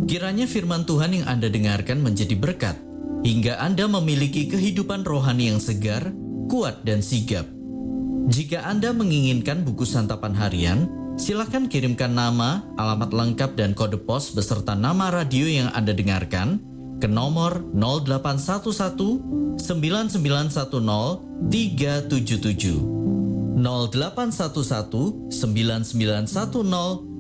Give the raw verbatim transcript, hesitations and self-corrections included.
Kiranya firman Tuhan yang Anda dengarkan menjadi berkat, hingga Anda memiliki kehidupan rohani yang segar, kuat, dan sigap. Jika Anda menginginkan buku santapan harian, silakan kirimkan nama, alamat lengkap, dan kode pos beserta nama radio yang Anda dengarkan ke nomor nol delapan satu satu sembilan sembilan satu nol tiga tujuh tujuh nol delapan satu satu sembilan sembilan satu nol